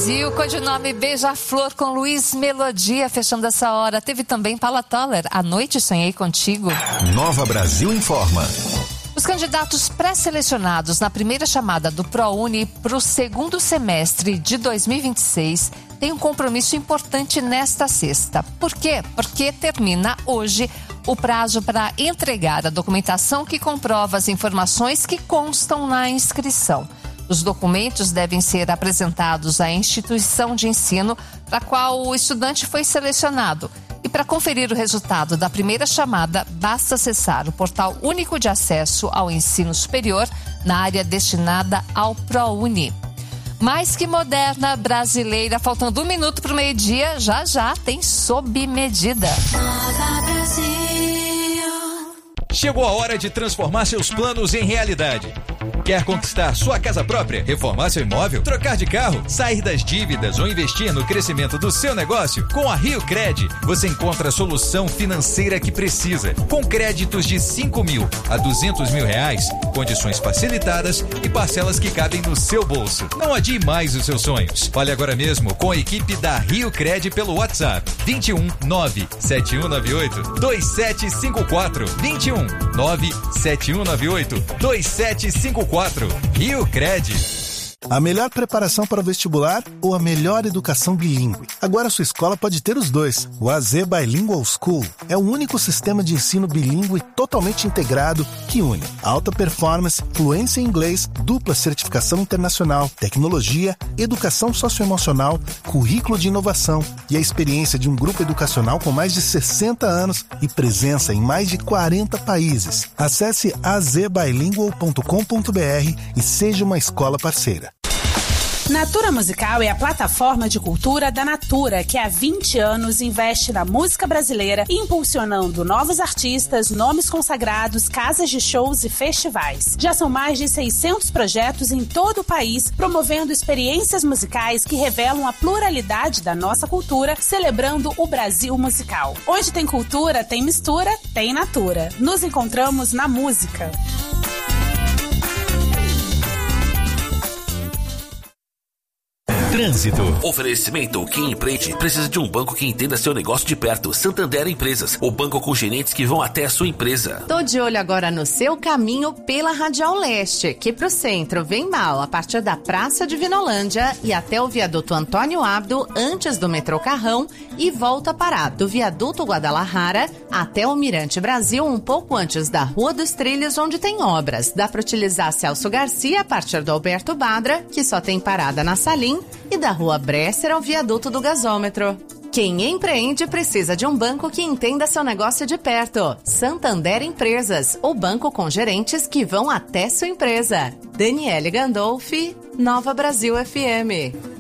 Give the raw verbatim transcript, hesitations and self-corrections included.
Brasil, codinome Beija-Flor com Luiz Melodia, fechando essa hora. Teve também Paula Toller, À Noite Sonhei Contigo. Nova Brasil informa. Os candidatos pré-selecionados na primeira chamada do ProUni para o segundo semestre de dois mil e vinte e seis têm um compromisso importante nesta sexta. Por quê? Porque termina hoje o prazo para entregar a documentação que comprova as informações que constam na inscrição. Os documentos devem ser apresentados à instituição de ensino para a qual o estudante foi selecionado. E para conferir o resultado da primeira chamada, basta acessar o Portal Único de Acesso ao Ensino Superior na área destinada ao ProUni. Mais que moderna, brasileira, faltando um minuto para o meio-dia, já já tem Sob Medida. Chegou a hora de transformar seus planos em realidade. Quer conquistar sua casa própria, reformar seu imóvel, trocar de carro, sair das dívidas ou investir no crescimento do seu negócio? Com a Rio Cred, você encontra a solução financeira que precisa. Com créditos de cinco mil a duzentos mil reais, condições facilitadas e parcelas que cabem no seu bolso. Não adie mais os seus sonhos. Fale agora mesmo com a equipe da Rio Cred pelo WhatsApp vinte e um nove sete um nove oito dois sete cinco quatro vinte e um nove sete um nove oito dois sete cinco quatro. Rio Cred. A melhor preparação para o vestibular ou a melhor educação bilíngue? Agora sua escola pode ter os dois. O A Z Bilingual School é o único sistema de ensino bilíngue totalmente integrado que une alta performance, fluência em inglês, dupla certificação internacional, tecnologia, educação socioemocional, currículo de inovação e a experiência de um grupo educacional com mais de sessenta anos e presença em mais de quarenta países. Acesse a z bilingual ponto com ponto b r e seja uma escola parceira. Natura Musical é a plataforma de cultura da Natura, que há vinte anos investe na música brasileira, impulsionando novos artistas, nomes consagrados, casas de shows e festivais. Já são mais de seiscentos projetos em todo o país, promovendo experiências musicais que revelam a pluralidade da nossa cultura, celebrando o Brasil musical. Onde tem cultura, tem mistura, tem Natura. Nos encontramos na música. Trânsito. Oferecimento: quem empreende precisa de um banco que entenda seu negócio de perto. Santander Empresas, o banco com gerentes que vão até a sua empresa. Tô de olho agora no seu caminho pela Radial Leste, que pro centro vem mal a partir da Praça de Vinolândia e até o viaduto Antônio Abdo, antes do metrô Carrão, e volta parar do viaduto Guadalajara até o Mirante Brasil, um pouco antes da Rua dos Trilhos, onde tem obras. Dá para utilizar Celso Garcia a partir do Alberto Badra, que só tem parada na Salim, e da Rua Bresser ao viaduto do gasômetro. Quem empreende precisa de um banco que entenda seu negócio de perto. Santander Empresas, o banco com gerentes que vão até sua empresa. Daniele Gandolfi, Nova Brasil F M.